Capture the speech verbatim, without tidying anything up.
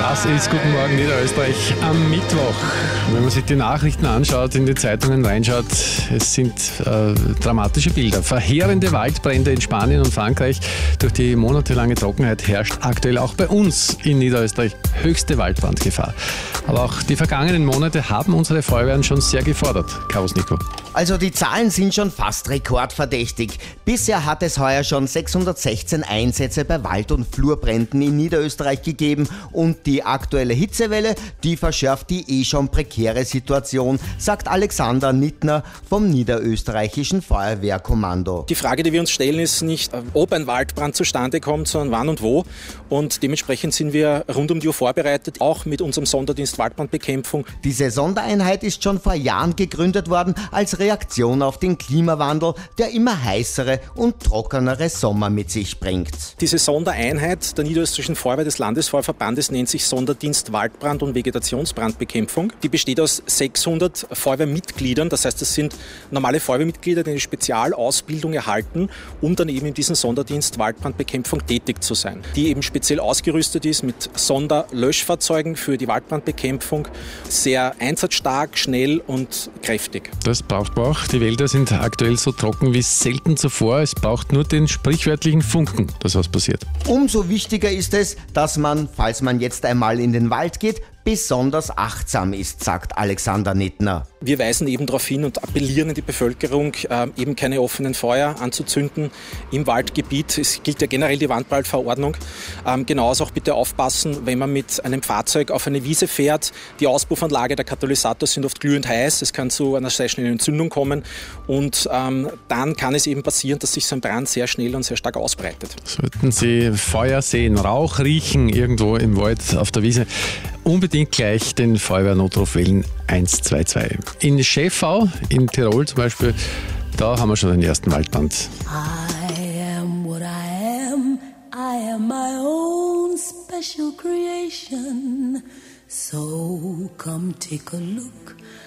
Das ist Guten Morgen Niederösterreich am Mittwoch. Wenn man sich die Nachrichten anschaut, in die Zeitungen reinschaut, es sind äh, dramatische Bilder. Verheerende Waldbrände in Spanien und Frankreich. Durch die monatelange Trockenheit herrscht aktuell auch bei uns in Niederösterreich höchste Waldbrandgefahr. Aber auch die vergangenen Monate haben unsere Feuerwehren schon sehr gefordert. Chaos Nico. Also die Zahlen sind schon fast rekordverdächtig. Bisher hat es heuer schon sechshundertsechzehn Einsätze bei Wald- und Flurbränden in Niederösterreich gegeben und die aktuelle Hitzewelle, die verschärft die eh schon prekäre Situation, sagt Alexander Nittner vom Niederösterreichischen Feuerwehrkommando. Die Frage, die wir uns stellen, ist nicht, ob ein Waldbrand zustande kommt, sondern wann und wo. Und dementsprechend sind wir rund um die Uhr vorbereitet, auch mit unserem Sonderdienst Waldbrandbekämpfung. Diese Sondereinheit ist schon vor Jahren gegründet worden als Reaktion auf den Klimawandel, der immer heißere und trockenere Sommer mit sich bringt. Diese Sondereinheit der Niederösterreichischen Feuerwehr des Landesfeuerverbandes nennt sich Sonderdienst Waldbrand- und Vegetationsbrandbekämpfung. Die besteht aus sechshundert Feuerwehrmitgliedern, das heißt, das sind normale Feuerwehrmitglieder, die eine Spezialausbildung erhalten, um dann eben in diesem Sonderdienst Waldbrandbekämpfung tätig zu sein. Die eben speziell ausgerüstet ist mit Sonderlöschfahrzeugen für die Waldbrandbekämpfung, sehr einsatzstark, schnell und kräftig. Das braucht man auch. Die Wälder sind aktuell so trocken wie selten zuvor. Es braucht nur den sprichwörtlichen Funken, dass was passiert. Umso wichtiger ist es, dass man, falls man jetzt einmal in den Wald geht, besonders achtsam ist, sagt Alexander Nittner. Wir weisen eben darauf hin und appellieren an die Bevölkerung, äh, eben keine offenen Feuer anzuzünden im Waldgebiet. Es gilt ja generell die Waldbrandverordnung. Ähm, genauso auch bitte aufpassen, wenn man mit einem Fahrzeug auf eine Wiese fährt. Die Auspuffanlage, der Katalysator sind oft glühend heiß. Es kann zu einer sehr schnellen Entzündung kommen. Und ähm, dann kann es eben passieren, dass sich so ein Brand sehr schnell und sehr stark ausbreitet. Sollten Sie Feuer sehen, Rauch riechen irgendwo im Wald auf der Wiese, unbedingt gleich den Feuerwehrnotruf wählen eins zwei zwei. In Schäfau, in Tirol zum Beispiel, da haben wir schon den ersten Waldbrand. I am what I am, I am my own special creation. So come take a look